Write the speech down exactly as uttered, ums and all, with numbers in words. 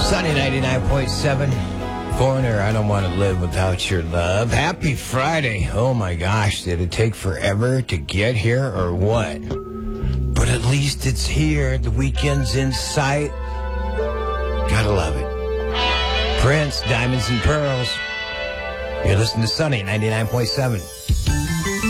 Sunny ninety-nine point seven. Foreigner, I don't want to live without your love. Happy Friday. Oh my gosh, did it take forever to get here or what? But at least it's here. The weekend's in sight. Gotta love it. Prince, Diamonds and Pearls. You're listening to Sunny ninety-nine point seven.